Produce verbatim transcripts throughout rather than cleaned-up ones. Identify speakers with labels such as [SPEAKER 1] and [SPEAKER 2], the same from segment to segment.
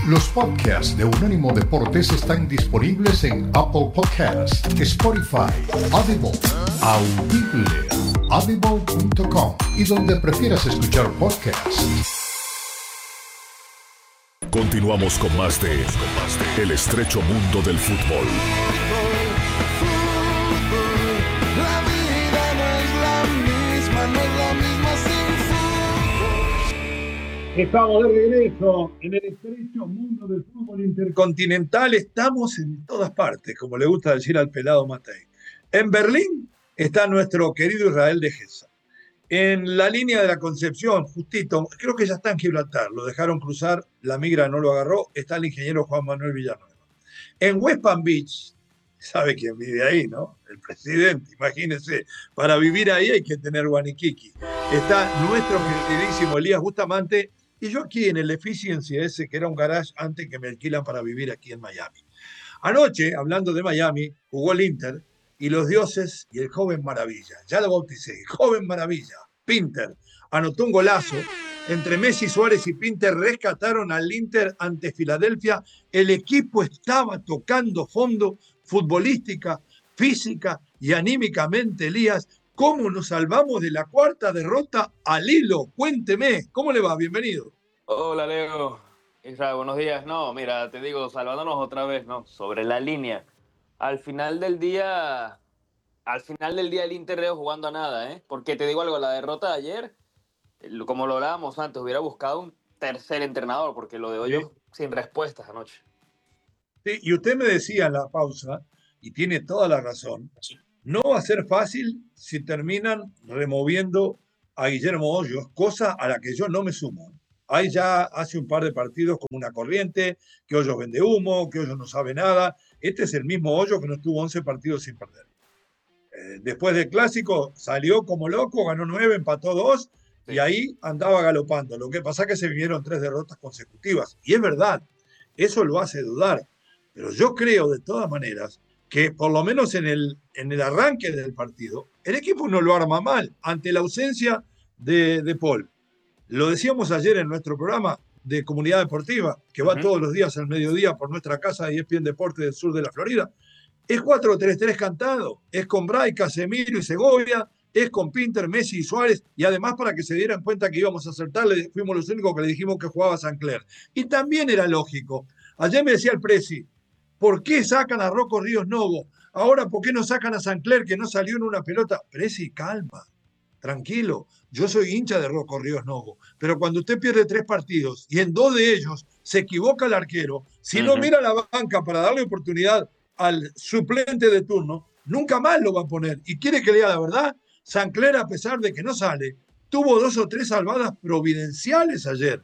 [SPEAKER 1] Los podcasts de Unánimo Deportes están disponibles en Apple Podcasts, Spotify, Audible, Audible, audible punto com y donde prefieras escuchar podcasts.
[SPEAKER 2] Continuamos con más de El estrecho mundo del fútbol.
[SPEAKER 3] La vida no es la misma, no es la misma sin fútbol.
[SPEAKER 4] Estamos de regreso en el estrecho mundo del fútbol intercontinental. Estamos en todas partes, como le gusta decir al pelado Matei. En Berlín está nuestro querido Israel de Gesa. En la línea de la Concepción, justito, creo que ya está en Gibraltar, lo dejaron cruzar, la migra no lo agarró, está el ingeniero Juan Manuel Villanueva. En West Palm Beach, ¿sabe quién vive ahí, no? El presidente, imagínense, para vivir ahí hay que tener guaniquiqui. Está nuestro queridísimo Elías Bustamante y yo aquí en el Efficiency ese, que era un garage antes que me alquilan para vivir aquí en Miami. Anoche, hablando de Miami, jugó el Inter, y los dioses y el joven maravilla, ya lo bauticé, joven maravilla, Pinter, anotó un golazo, entre Messi, Suárez y Pinter rescataron al Inter ante Filadelfia, el equipo estaba tocando fondo, futbolística, física y anímicamente, Elías, ¿cómo nos salvamos de la cuarta derrota al hilo? Cuénteme, ¿cómo le va? Bienvenido.
[SPEAKER 5] Hola, Leo. Israel, buenos días. No, mira, te digo, salvándonos otra vez, ¿no? Sobre la línea. Al final del día, al final del día el Inter Leo jugando a nada, ¿eh? Porque te digo algo, la derrota de ayer, como lo hablábamos antes, hubiera buscado un tercer entrenador, porque lo de hoy
[SPEAKER 4] Sí.
[SPEAKER 5] sin respuestas anoche.
[SPEAKER 4] Sí, y usted me decía en la pausa, y tiene toda la razón, no va a ser fácil si terminan removiendo a Guillermo Hoyos, cosa a la que yo no me sumo. Hay ya hace un par de partidos como una corriente, que Hoyos vende humo, que Hoyos no sabe nada. Este es el mismo Hoyos que no estuvo once partidos sin perder. Eh, después del Clásico salió como loco, ganó nueve, empató dos, sí. Y ahí andaba galopando. Lo que pasa es que se vinieron tres derrotas consecutivas. Y es verdad, eso lo hace dudar. Pero yo creo de todas maneras que por lo menos en el, en el arranque del partido, el equipo no lo arma mal ante la ausencia de, de Paul. Lo decíamos ayer en nuestro programa de Comunidad Deportiva, que va uh-huh. todos los días al mediodía por nuestra casa de E S P N Deportes del sur de la Florida. Es cuatro tres tres cantado, es con Bray, Casemiro y Segovia, es con Pinter, Messi y Suárez, y además para que se dieran cuenta que íbamos a acertarle, fuimos los únicos que le dijimos que jugaba Sancler. Y también era lógico. Ayer me decía el Presi, ¿por qué sacan a Rocco Ríos Novo? Ahora, ¿por qué no sacan a Sancler que no salió en una pelota? Presi, calma. Tranquilo, yo soy hincha de Rocco Ríos Novo, pero cuando usted pierde tres partidos y en dos de ellos se equivoca el arquero, si uh-huh. no mira la banca para darle oportunidad al suplente de turno, nunca más lo va a poner. Y quiere que lea la verdad, Sancler, a pesar de que no sale, tuvo dos o tres salvadas providenciales ayer.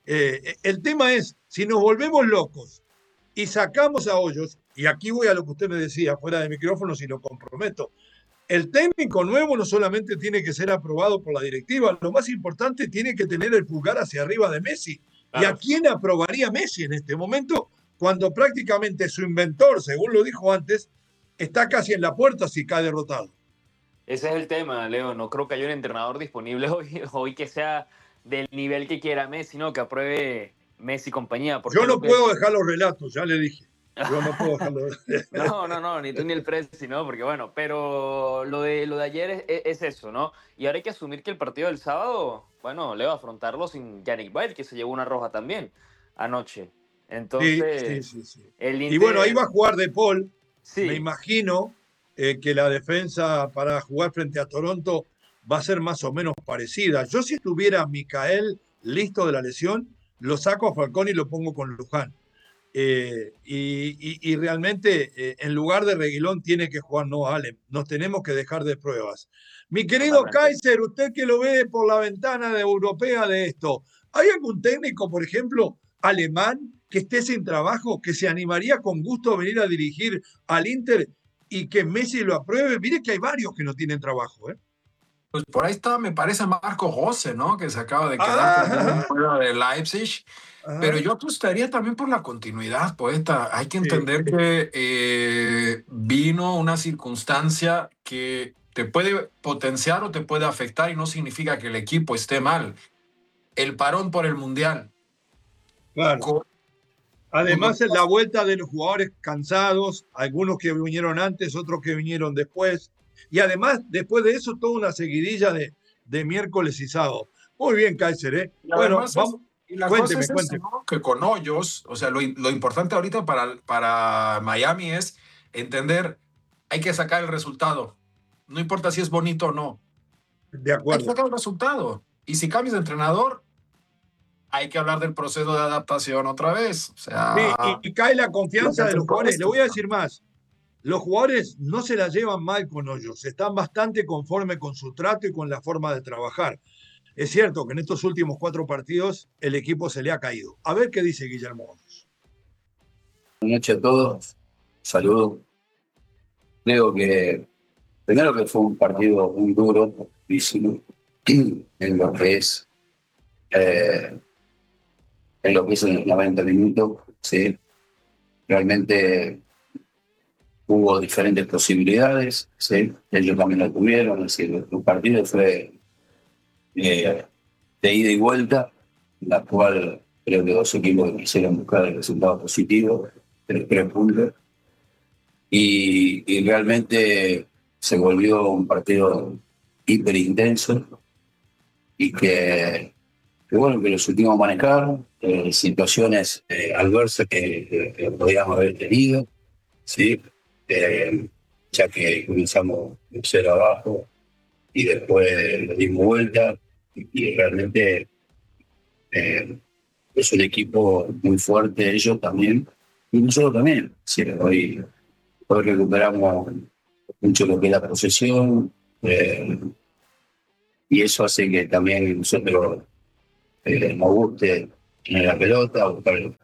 [SPEAKER 4] Eh, el tema es, si nos volvemos locos y sacamos a Hoyos, y aquí voy a lo que usted me decía, fuera de micrófono, si lo comprometo, el técnico nuevo no solamente tiene que ser aprobado por la directiva, lo más importante tiene que tener el pulgar hacia arriba de Messi. Claro. ¿Y a quién aprobaría Messi en este momento? Cuando prácticamente su inventor, según lo dijo antes, está casi en la puerta si cae derrotado.
[SPEAKER 5] Ese es el tema, Leo. No creo que haya un entrenador disponible hoy, hoy que sea del nivel que quiera Messi, ¿no? Que apruebe Messi y compañía.
[SPEAKER 4] Yo no
[SPEAKER 5] que...
[SPEAKER 4] puedo dejar los relatos, ya le dije. Yo no puedo dejarlo.
[SPEAKER 5] No, no, no, ni tú ni el Presi, ¿no? Porque bueno, pero lo de, lo de ayer es, es eso, ¿no? Y ahora hay que asumir que el partido del sábado, bueno, le va a afrontarlo sin Yannick Bail, que se llevó una roja también anoche. Entonces,
[SPEAKER 4] sí, sí, sí, sí.
[SPEAKER 5] El Inter...
[SPEAKER 4] Y bueno, ahí va a jugar De Paul.
[SPEAKER 5] Sí.
[SPEAKER 4] Me imagino eh, que la defensa para jugar frente a Toronto va a ser más o menos parecida. Yo si estuviera Micael listo de la lesión, lo saco a Falcón y lo pongo con Luján. Eh, y, y, y realmente eh, en lugar de Reguilón tiene que jugar no Allen. Nos tenemos que dejar de pruebas. Mi querido Kaiser, usted que lo ve por la ventana de europea de esto, ¿hay algún técnico, por ejemplo, alemán que esté sin trabajo, que se animaría con gusto a venir a dirigir al Inter y que Messi lo apruebe? Mire que hay varios que no tienen trabajo, ¿eh?
[SPEAKER 6] Pues por ahí está, me parece Marco Rose, ¿no? Que se acaba de quedar ah, fuera de Leipzig. Ah, pero yo apostaría también por la continuidad, poeta. Hay que entender sí. que eh, vino una circunstancia que te puede potenciar o te puede afectar y no significa que el equipo esté mal. El parón por el Mundial.
[SPEAKER 4] Claro. Además, la vuelta de los jugadores cansados, algunos que vinieron antes, otros que vinieron después. Y además, después de eso, toda una seguidilla de, de miércoles y sábado. Muy bien, Kaiser, ¿eh?
[SPEAKER 6] Y
[SPEAKER 4] Bueno,
[SPEAKER 6] además es-
[SPEAKER 4] vamos.
[SPEAKER 6] y la
[SPEAKER 4] Cuénteme,
[SPEAKER 6] cosa es eso,
[SPEAKER 4] cuénteme.
[SPEAKER 6] ¿no? Que con Hoyos, o sea, lo, lo importante ahorita para, para Miami es entender, hay que sacar el resultado. No importa si es bonito o no.
[SPEAKER 4] De
[SPEAKER 6] Hay que
[SPEAKER 4] acuerdo.
[SPEAKER 6] sacar el resultado. Y si cambias de entrenador, hay que hablar del proceso de adaptación otra vez. O
[SPEAKER 4] Sí,
[SPEAKER 6] sea,
[SPEAKER 4] y, y cae la confianza de los jugadores. Le voy a
[SPEAKER 6] esto.
[SPEAKER 4] decir más. Los jugadores no se la llevan mal con Hoyos, están bastante conformes con su trato y con la forma de trabajar. Es cierto que en estos últimos cuatro partidos el equipo se le ha caído. A ver qué dice Guillermo Hoyos.
[SPEAKER 7] Buenas noches a todos. Saludos. Creo que primero que fue un partido muy duro, difícil, en lo que es eh, en lo que es en noventa minutos, ¿sí? Realmente hubo diferentes posibilidades, ¿sí? Ellos también lo tuvieron, es decir, el partido fue eh, de ida y vuelta, en la cual creo que dos equipos quisieron buscar el resultado positivo, tres, tres puntos, y, y realmente se volvió un partido hiper intenso y que, que bueno, que lo supimos manejar, eh, situaciones eh, adversas que, que, que podíamos haber tenido, ¿sí? Eh, ya que comenzamos de cero abajo y después le dimos vuelta y, y realmente eh, es un equipo muy fuerte, ellos también y nosotros también. Sí, hoy, hoy recuperamos mucho lo que es la posesión eh, y eso hace que también nosotros eh, nos guste tener la pelota, buscar el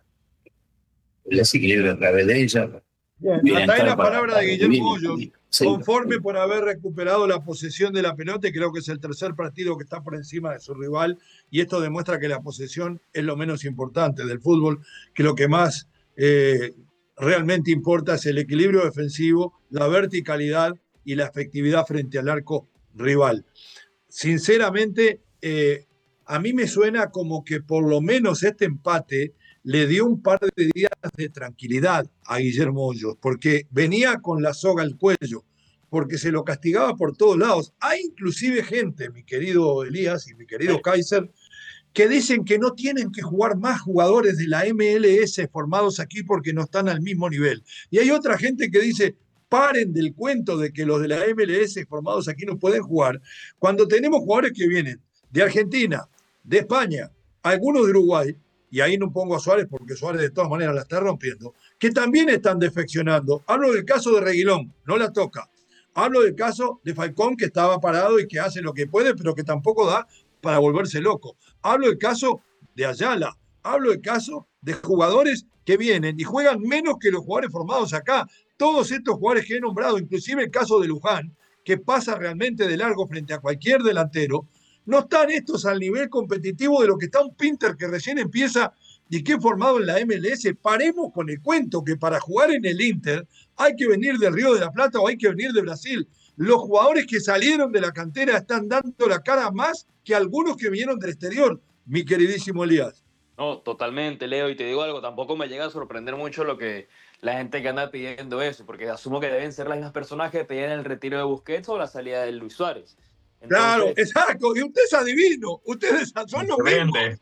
[SPEAKER 7] desequilibrio a través de ella.
[SPEAKER 4] Bien, hasta ahí la
[SPEAKER 7] para-
[SPEAKER 4] palabra
[SPEAKER 7] para
[SPEAKER 4] de Guillermo
[SPEAKER 7] vivir.
[SPEAKER 4] Hoyos,
[SPEAKER 7] Sí.
[SPEAKER 4] conforme por haber recuperado la posesión de la pelota, y creo que es el tercer partido que está por encima de su rival, y esto demuestra que la posesión es lo menos importante del fútbol, que lo que más eh, realmente importa es el equilibrio defensivo, la verticalidad y la efectividad frente al arco rival. Sinceramente, eh, a mí me suena como que por lo menos este empate le dio un par de días de tranquilidad a Guillermo Hoyos, porque venía con la soga al cuello, porque se lo castigaba por todos lados. Hay inclusive gente, mi querido Elías y mi querido Kaiser, que dicen que no tienen que jugar más jugadores de la M L S formados aquí porque no están al mismo nivel. Y hay otra gente que dice, paren del cuento de que los de la M L S formados aquí no pueden jugar, cuando tenemos jugadores que vienen de Argentina, de España, algunos de Uruguay, y ahí no pongo a Suárez porque Suárez de todas maneras la está rompiendo, que también están defeccionando. Hablo del caso de Reguilón, no la toca. Hablo del caso de Falcón, que estaba parado y que hace lo que puede, pero que tampoco da para volverse loco. Hablo del caso de Ayala. Hablo del caso de jugadores que vienen y juegan menos que los jugadores formados acá. Todos estos jugadores que he nombrado, inclusive el caso de Luján, que pasa realmente de largo frente a cualquier delantero, no están estos al nivel competitivo de lo que está un Pinter que recién empieza y que es formado en la M L S. Paremos con el cuento que para jugar en el Inter hay que venir del Río de la Plata o hay que venir de Brasil. Los jugadores que salieron de la cantera están dando la cara más que algunos que vinieron del exterior, mi queridísimo Elías.
[SPEAKER 5] No, totalmente, Leo, y te digo algo, tampoco me llega a sorprender mucho lo que la gente que anda pidiendo eso, porque asumo que deben ser las mismas personas que pedían el retiro de Busquets o la salida de Luis Suárez. Entonces,
[SPEAKER 4] claro, exacto, y usted es adivino, ustedes son los mismos.
[SPEAKER 6] Vende.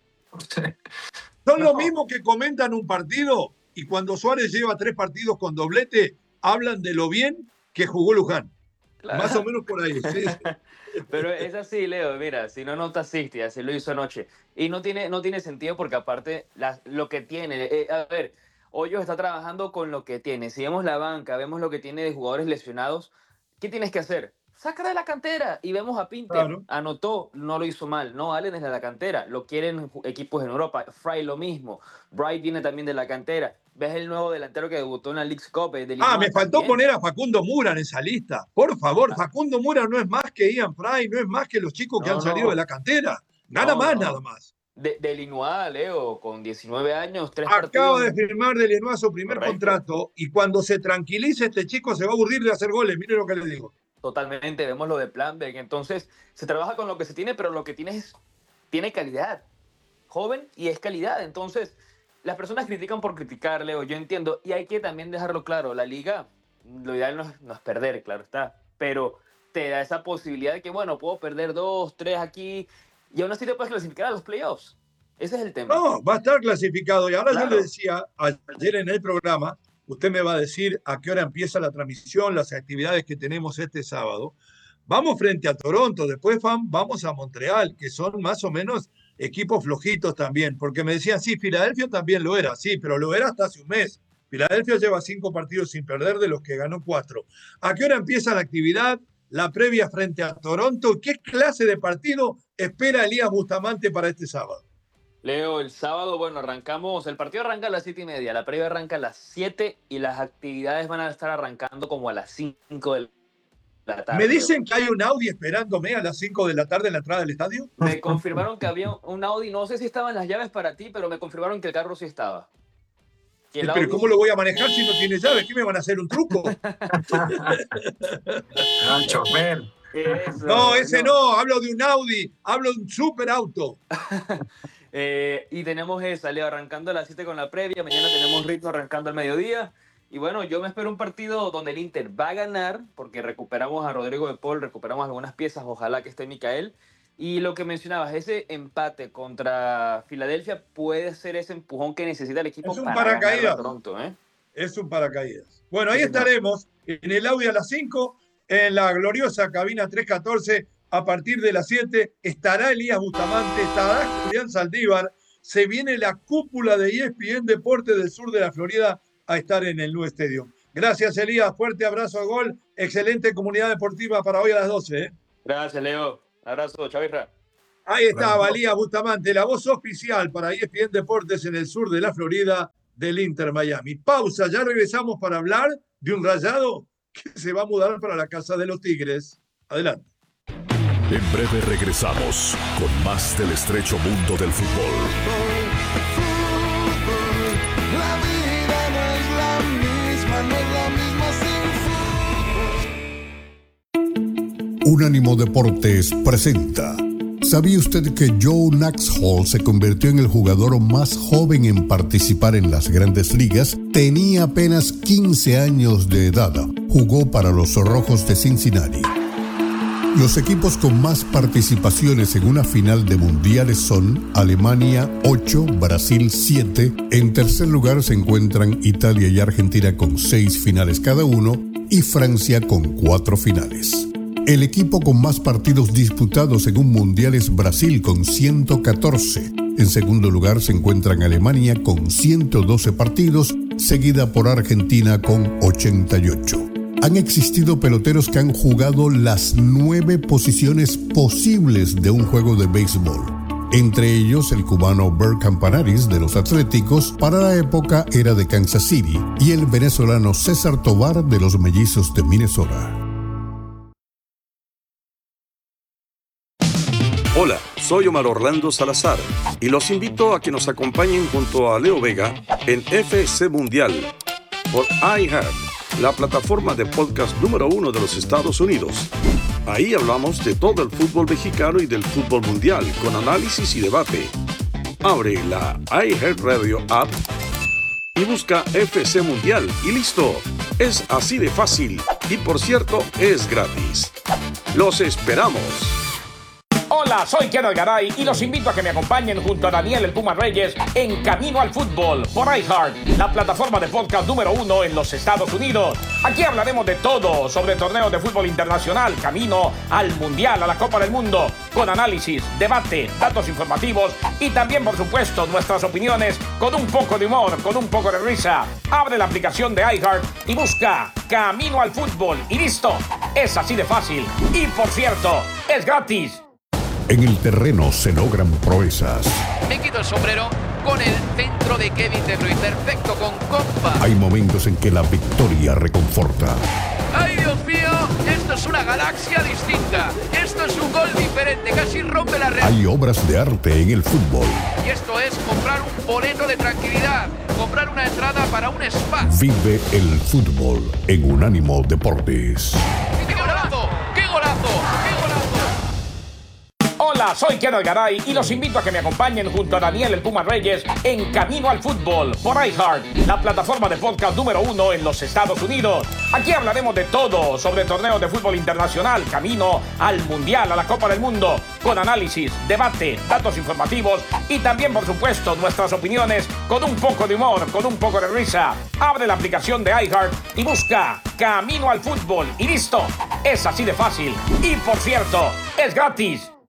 [SPEAKER 4] Son
[SPEAKER 6] No.
[SPEAKER 4] los mismos que comentan un partido y cuando Suárez lleva tres partidos con doblete, hablan de lo bien que jugó Luján.
[SPEAKER 5] claro.
[SPEAKER 4] Más o menos por ahí. Sí, sí.
[SPEAKER 5] Pero es así, Leo, mira, si no, no te asiste, así lo hizo anoche. Y no tiene, no tiene sentido porque aparte la- lo que tiene, eh, a ver, Hoyos está trabajando con lo que tiene. Si vemos la banca, vemos lo que tiene de jugadores lesionados, ¿qué tienes que hacer? Saca de la cantera y vemos a Pinter,
[SPEAKER 4] Claro.
[SPEAKER 5] anotó, no lo hizo mal, no, Allen es de la cantera, lo quieren ju- equipos en Europa, Fry lo mismo, Bright viene también de la cantera, ves el nuevo delantero que debutó en la Leagues Cup, eh, de
[SPEAKER 4] Ah,
[SPEAKER 5] Illinois
[SPEAKER 4] me faltó
[SPEAKER 5] también.
[SPEAKER 4] poner a Facundo Mura en esa lista. Por favor, Facundo Mura no es más que Ian Fry, no es más que los chicos que
[SPEAKER 5] No,
[SPEAKER 4] han salido
[SPEAKER 5] no.
[SPEAKER 4] de la cantera. Nada
[SPEAKER 5] No,
[SPEAKER 4] más,
[SPEAKER 5] no.
[SPEAKER 4] nada más.
[SPEAKER 5] De, de Illinois, Leo, con diecinueve años, tres
[SPEAKER 4] Acaba
[SPEAKER 5] partidos.
[SPEAKER 4] de firmar de Lenoir su primer
[SPEAKER 5] Correcto.
[SPEAKER 4] contrato y cuando se tranquilice este chico se va a aburrir de hacer goles. Mire lo que le digo.
[SPEAKER 5] Totalmente, vemos lo de Planberg. Entonces, se trabaja con lo que se tiene, pero lo que tiene es, tiene calidad. Joven y es calidad. Entonces, las personas critican por criticar, Leo, yo entiendo, y hay que también dejarlo claro, la liga, lo ideal no es, no es perder, claro está, pero te da esa posibilidad de que, bueno, puedo perder dos, tres aquí, y aún así te puedes clasificar a los playoffs. Ese es el tema.
[SPEAKER 4] No, va a estar clasificado, y ahora
[SPEAKER 5] Claro.
[SPEAKER 4] yo le decía ayer en el programa, usted me va a decir a qué hora empieza la transmisión, las actividades que tenemos este sábado. Vamos frente a Toronto, después vamos a Montreal, que son más o menos equipos flojitos también, porque me decían, sí, Filadelfia también lo era, sí, pero lo era hasta hace un mes. Filadelfia lleva cinco partidos sin perder, de los que ganó cuatro. ¿A qué hora empieza la actividad? La previa frente a Toronto. ¿Qué clase de partido espera Elías Bustamante para este sábado?
[SPEAKER 5] Leo, el sábado, bueno, arrancamos, el partido arranca a las siete y media, la previa arranca a las siete y las actividades van a estar arrancando como a las cinco de la tarde.
[SPEAKER 4] ¿Me dicen que hay un Audi esperándome a las cinco de la tarde en la entrada del estadio?
[SPEAKER 5] Me confirmaron que había un Audi, no sé si estaban las llaves para ti, pero me confirmaron que el carro sí estaba.
[SPEAKER 4] Sí, pero Audi... ¿cómo lo voy a manejar si no tiene llaves? ¿Qué me van a hacer, un truco?
[SPEAKER 6] Gran chofer.
[SPEAKER 5] Eso,
[SPEAKER 4] no, ese no. no, hablo de un Audi, hablo de un super auto.
[SPEAKER 5] eh, y tenemos esa, Leo, arrancando a las siete con la previa, mañana tenemos ritmo arrancando al mediodía. Y bueno, yo me espero un partido donde el Inter va a ganar, porque recuperamos a Rodrigo de Paul, recuperamos algunas piezas, ojalá que esté Micael. Y lo que mencionabas, ese empate contra Filadelfia puede ser ese empujón que necesita el equipo
[SPEAKER 4] es un
[SPEAKER 5] para
[SPEAKER 4] paracaídas.
[SPEAKER 5] ganar a Toronto, ¿eh?
[SPEAKER 4] Es un paracaídas. Bueno, ahí estaremos en el Audi a las cinco, en la gloriosa cabina trescientos catorce, a partir de las siete, estará Elías Bustamante, estará Julián Saldívar, se viene la cúpula de E S P N Deportes del sur de la Florida a estar en el New Stadium. Gracias, Elías, fuerte abrazo a Gol, excelente comunidad deportiva para hoy a las doce. ¿eh?
[SPEAKER 5] Gracias, Leo, abrazo, Chavirra.
[SPEAKER 4] Ahí estaba Elías Bustamante, la voz oficial para E S P N Deportes en el sur de la Florida del Inter Miami. Pausa, ya regresamos para hablar de un Rayado que se va a mudar para la casa de los Tigres. Adelante.
[SPEAKER 2] En breve regresamos con más del estrecho mundo del fútbol.
[SPEAKER 3] La vida no es la misma, no es la misma sin fútbol.
[SPEAKER 1] Unánimo Deportes presenta. ¿Sabía usted que Joe Naxhall se convirtió en el jugador más joven en participar en las Grandes Ligas? Tenía apenas quince años de edad. Jugó para los Rojos de Cincinnati. Los equipos con más participaciones en una final de mundiales son Alemania ocho, Brasil siete. En tercer lugar se encuentran Italia y Argentina con seis finales cada uno y Francia con cuatro finales. El equipo con más partidos disputados en un mundial es Brasil con ciento catorce. En segundo lugar se encuentran Alemania con ciento doce partidos, seguida por Argentina con ochenta y ocho. Han existido peloteros que han jugado las nueve posiciones posibles de un juego de béisbol. Entre ellos el cubano Bert Campanaris de los Atléticos, para la época era de Kansas City, y el venezolano César Tovar de los Mellizos de Minnesota.
[SPEAKER 8] Hola, soy Omar Orlando Salazar y los invito a que nos acompañen junto a Leo Vega en F C Mundial por iHeart, la plataforma de podcast número uno de los Estados Unidos. Ahí hablamos de todo el fútbol mexicano y del fútbol mundial con análisis y debate. Abre la iHeartRadio app y busca F C Mundial y listo. Es así de fácil y, por cierto, es gratis. ¡Los esperamos!
[SPEAKER 9] Hola, soy Kenneth Garay y los invito a que me acompañen junto a Daniel El Puma Reyes en Camino al Fútbol por iHeart, la plataforma de podcast número uno en los Estados Unidos. Aquí hablaremos de todo sobre torneos de fútbol internacional, camino al Mundial, a la Copa del Mundo, con análisis, debate, datos informativos y también, por supuesto, nuestras opiniones con un poco de humor, con un poco de risa. Abre la aplicación de iHeart y busca Camino al Fútbol y listo. Es así de fácil. Y, por cierto, es gratis.
[SPEAKER 1] En el terreno se logran proezas.
[SPEAKER 10] Me quito el sombrero con el centro de Kevin De Bruyne, perfecto con compa.
[SPEAKER 1] Hay momentos en que la victoria reconforta.
[SPEAKER 10] ¡Ay, Dios mío! Esto es una galaxia distinta. Esto es un gol diferente, casi rompe la red.
[SPEAKER 1] Hay obras de arte en el fútbol.
[SPEAKER 10] Y esto es comprar un boleto de tranquilidad, comprar una entrada para un spa.
[SPEAKER 1] Vive el fútbol en Unánimo Deportes.
[SPEAKER 10] ¡Qué golazo! ¡Qué golazo! ¡Qué golazo!
[SPEAKER 9] Hola, Hola, soy Kenneth Garay y los invito a que me acompañen junto a Daniel el Puma Reyes en Camino al Fútbol por iHeart, la plataforma de podcast número uno en los Estados Unidos. Aquí hablaremos de todo sobre torneos de fútbol internacional, camino al Mundial, a la Copa del Mundo, con análisis, debate, datos informativos y también, por supuesto, nuestras opiniones con un poco de humor, con un poco de risa. Abre la aplicación de iHeart y busca Camino al Fútbol y listo. Es así de fácil. Y por cierto, es gratis.